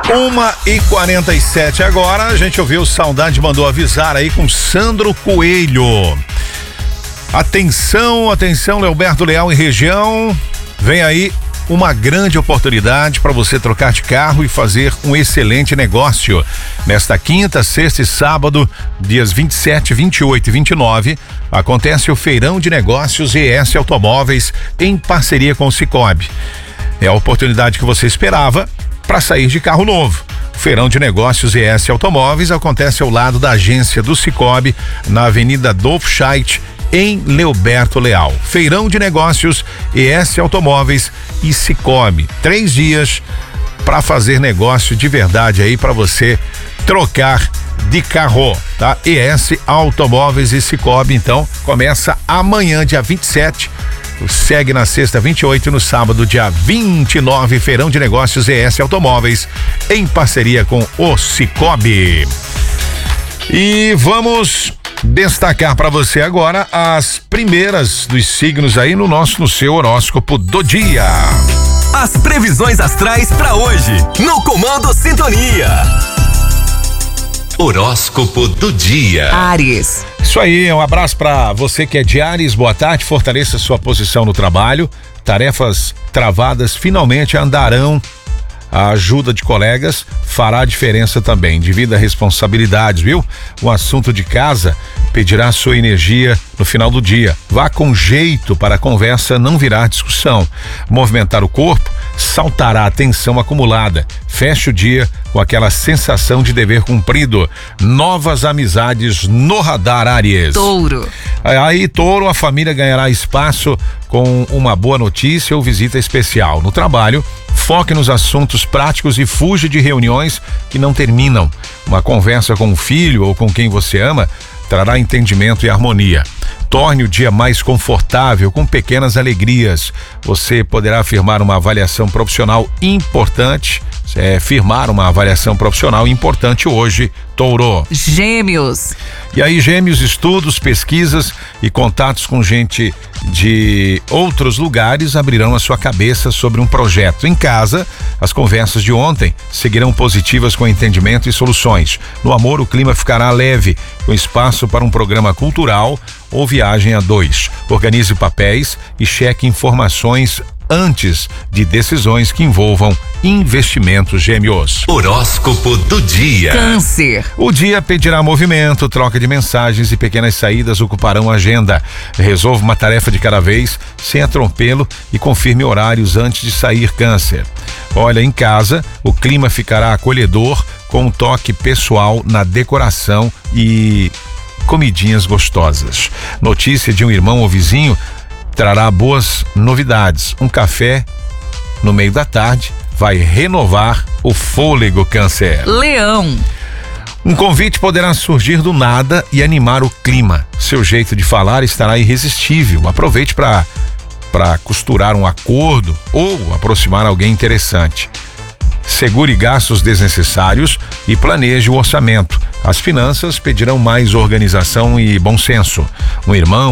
1h47 agora, a gente ouviu Saudade, mandou avisar aí com Sandro Coelho. Atenção, atenção, Leoberto Leal e região, vem aí uma grande oportunidade para você trocar de carro e fazer um excelente negócio. Nesta quinta, sexta e sábado, dias 27, 28 e 29, acontece o Feirão de Negócios ES Automóveis em parceria com o Sicoob. É a oportunidade que você esperava para sair de carro novo. O Feirão de Negócios ES Automóveis acontece ao lado da agência do Sicoob, na Avenida Adolfo Scheidt, em Leoberto Leal. Feirão de Negócios ES Automóveis e Sicoob. 3 dias para fazer negócio de verdade aí, para você trocar de carro, tá? ES Automóveis e Sicoob, então, começa amanhã, dia 27. Segue na sexta, 28, e no sábado, dia 29, Feirão de Negócios ES Automóveis, em parceria com o Sicoob. E vamos destacar para você agora as primeiras dos signos aí no seu horóscopo do dia. As previsões astrais para hoje, no Comando Sintonia. Horóscopo do dia. Áries. Isso aí, um abraço para você que é de Áries, boa tarde, fortaleça sua posição no trabalho, tarefas travadas finalmente andarão. A ajuda de colegas fará diferença também. Divida responsabilidades, viu? O assunto de casa pedirá sua energia no final do dia. Vá com jeito para a conversa não virar discussão. Movimentar o corpo saltará a tensão acumulada. Feche o dia com aquela sensação de dever cumprido. Novas amizades no radar, Áries. Touro. Aí, Touro, a família ganhará espaço com uma boa notícia ou visita especial. No trabalho, foque nos assuntos práticos e fuja de reuniões que não terminam. Uma conversa com o filho ou com quem você ama trará entendimento e harmonia. Torne o dia mais confortável com pequenas alegrias. Você poderá firmar uma avaliação profissional importante. Firmar uma avaliação profissional importante hoje, Touro. Gêmeos. E aí, Gêmeos, estudos, pesquisas e contatos com gente de outros lugares abrirão a sua cabeça sobre um projeto. Em casa, as conversas de ontem seguirão positivas com entendimento e soluções. No amor, o clima ficará leve, com espaço para um programa cultural ou viagem a 2. Organize papéis e cheque informações antes de decisões que envolvam investimentos, Gêmeos. Horóscopo do dia. Câncer. O dia pedirá movimento, troca de mensagens e pequenas saídas ocuparão a agenda. Resolva uma tarefa de cada vez, sem atropelo, e confirme horários antes de sair, Câncer. Olha, em casa, o clima ficará acolhedor, com um toque pessoal na decoração e comidinhas gostosas. Notícia de um irmão ou vizinho trará boas novidades. Um café no meio da tarde vai renovar o fôlego, Câncer. Leão. Um convite poderá surgir do nada e animar o clima. Seu jeito de falar estará irresistível. Aproveite para costurar um acordo ou aproximar alguém interessante. Segure gastos desnecessários e planeje o orçamento. As finanças pedirão mais organização e bom senso. Um irmão